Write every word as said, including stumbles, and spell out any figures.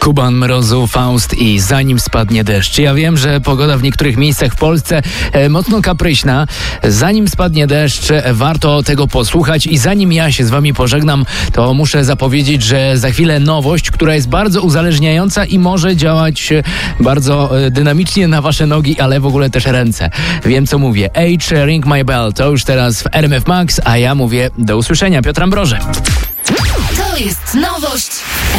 Kuban Mrozu, Faust i Zanim spadnie deszcz. Ja wiem, że pogoda w niektórych miejscach w Polsce e, mocno kapryśna. Zanim spadnie deszcz, e, warto tego posłuchać i zanim ja się z wami pożegnam, to muszę zapowiedzieć, że za chwilę nowość, która jest bardzo uzależniająca i może działać e, bardzo e, dynamicznie na wasze nogi, ale w ogóle też ręce. Wiem, co mówię. H, Ring My Bell, to już teraz w R M F Max, a ja mówię do usłyszenia. Piotr Ambroże. To jest nowość.